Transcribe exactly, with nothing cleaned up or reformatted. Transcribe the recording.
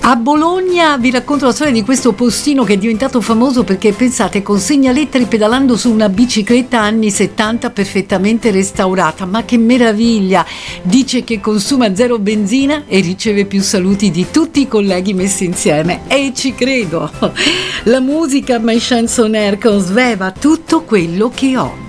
A Bologna vi racconto la storia di questo postino che è diventato famoso perché, pensate, consegna lettere pedalando su una bicicletta anni settanta perfettamente restaurata. Ma che meraviglia! Dice che consuma zero benzina e riceve più saluti di tutti i colleghi messi insieme. E ci credo! La musica My Chanson Air con Sveva, tutto quello che ho.